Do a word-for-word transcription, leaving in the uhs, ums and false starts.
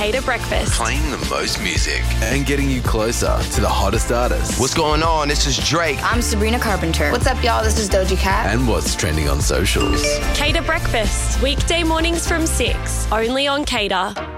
Cater Breakfast. Playing the most music. And getting you closer to the hottest artists. What's going on? This is Drake. I'm Sabrina Carpenter. What's up, y'all? This is Doja Cat. And what's trending on socials. Cater Breakfast, weekday mornings from six, only on Cater.